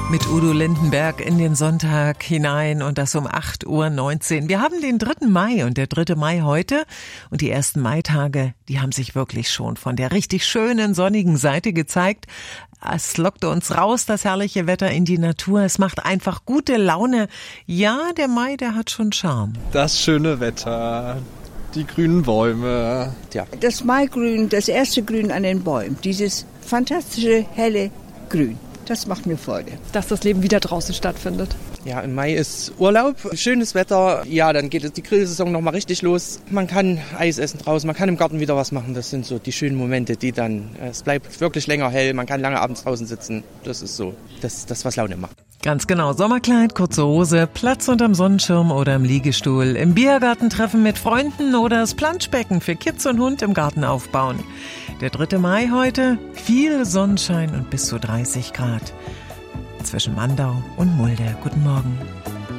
Mit Udo Lindenberg in den Sonntag hinein und das um 8:19 Uhr. Wir haben den 3. Mai und der 3. Mai heute und die ersten Maitage, die haben sich wirklich schon von der richtig schönen sonnigen Seite gezeigt. Es lockte uns raus, das herrliche Wetter in die Natur. Es macht einfach gute Laune. Ja, der Mai, der hat schon Charme. Das schöne Wetter, die grünen Bäume. Ja. Das Maigrün, das erste Grün an den Bäumen, dieses fantastische, helle Grün. Das macht mir Freude. Dass das Leben wieder draußen stattfindet. Ja, im Mai ist Urlaub, schönes Wetter. Ja, dann geht die Grillsaison nochmal richtig los. Man kann Eis essen draußen, man kann im Garten wieder was machen. Das sind so die schönen Momente, die dann, es bleibt wirklich länger hell, man kann lange abends draußen sitzen. Das ist so, das was Laune macht. Ganz genau, Sommerkleid, kurze Hose, Platz unterm Sonnenschirm oder im Liegestuhl, im Biergarten treffen mit Freunden oder das Planschbecken für Kids und Hund im Garten aufbauen. Der 3. Mai heute, viel Sonnenschein und bis zu 30 Grad. Zwischen Mandau und Mulde. Guten Morgen.